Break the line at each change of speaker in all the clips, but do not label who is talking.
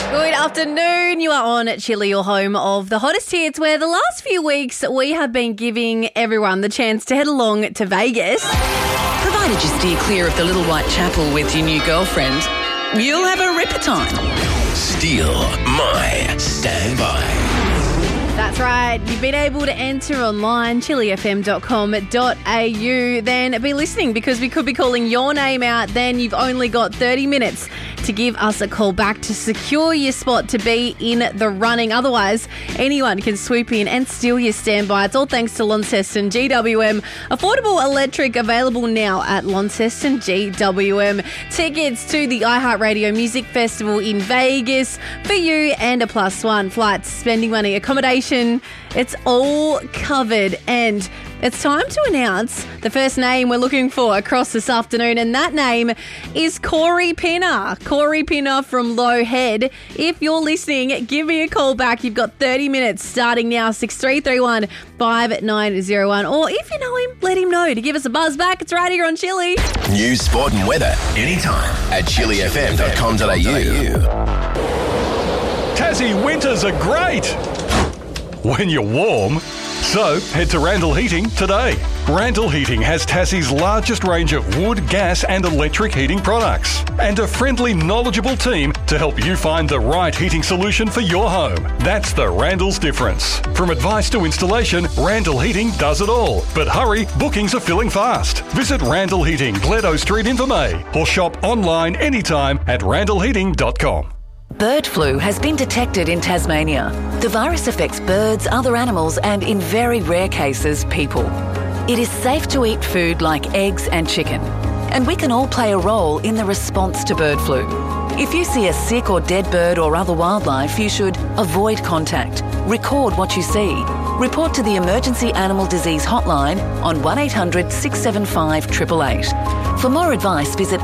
Good afternoon. You are on Chili, your home of the hottest hits, where the last few weeks we have been giving everyone the chance to head along to Vegas.
Provided you steer clear of the Little White Chapel with your new girlfriend, you'll have a ripper time.
Steal my standby.
That's right. You've been able to enter online, chilifm.com.au. Then be listening, because we could be calling your name out. Then you've only got 30 minutes to give us a call back to secure your spot to be in the running. Otherwise, anyone can swoop in and steal your standby. It's all thanks to Launceston GWM. Affordable electric available now at Launceston GWM. Tickets to the iHeartRadio Music Festival in Vegas for you, and a +1 flights, spending money, accommodation. It's all covered, and it's time to announce the first name we're looking for across this afternoon, and that name is Corey Pinner. Corey Pinner from Low Head. If you're listening, give me a call back. You've got 30 minutes starting now, 6331 5901. Or if you know him, let him know to give us a buzz back. It's right here on Chili.
News, sport and weather anytime at chilifm.com.au.
Tassie winters are great when you're warm. So head to Randall Heating today. Randall Heating has Tassie's largest range of wood, gas and electric heating products, and a friendly, knowledgeable team to help you find the right heating solution for your home. That's the Randall's difference. From advice to installation, Randall Heating does it all. But hurry, bookings are filling fast. Visit Randall Heating, Gledo Street, Invermay, or shop online anytime at randallheating.com.
Bird flu has been detected in Tasmania. The virus affects birds, other animals, and in very rare cases, people. It is safe to eat food like eggs and chicken, and we can all play a role in the response to bird flu. If you see a sick or dead bird or other wildlife, you should avoid contact, record what you see, report to the Emergency Animal Disease Hotline on 1800 675 888. For more advice, visit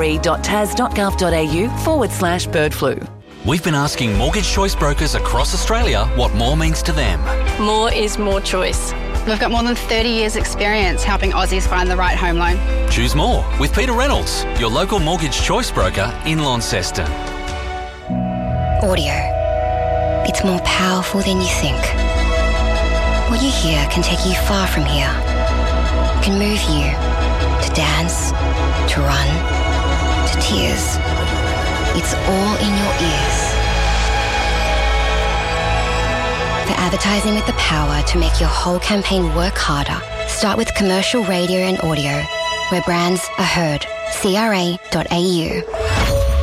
nre.tas.gov.au/bird flu.
We've been asking mortgage choice brokers across Australia what more means to them.
More is more choice. We've got more than 30 years' experience helping Aussies find the right home loan.
Choose more with Peter Reynolds, your local mortgage choice broker in Launceston.
Audio. It's more powerful than you think. What you hear can take you far from here. It can move you to dance, to run, to tears. It's all in your ears. For advertising with the power to make your whole campaign work harder, start with commercial radio and audio, where brands are heard. CRA.au.